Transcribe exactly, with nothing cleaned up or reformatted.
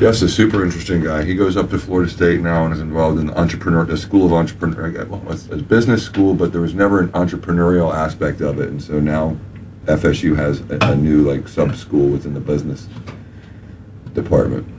Jeff's a super interesting guy. He goes up to Florida State now and is involved in the entrepreneur, the school of entrepreneur, well, it's a business school, but there was never an entrepreneurial aspect of it, and so now F S U has a, a new like sub school within the business department.